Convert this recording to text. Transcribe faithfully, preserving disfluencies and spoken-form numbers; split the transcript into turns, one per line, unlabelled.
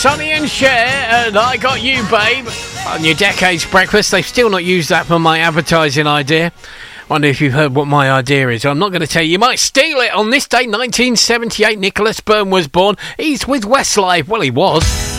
Sonny and Cher, and I Got You, Babe. On your Decades Breakfast, they've still not used that for my advertising idea. Wonder if you've heard what my idea is. I'm not going to tell you. You might steal it. On this day, nineteen seventy-eight, Nicholas Byrne was born. He's with Westlife. Well, he was.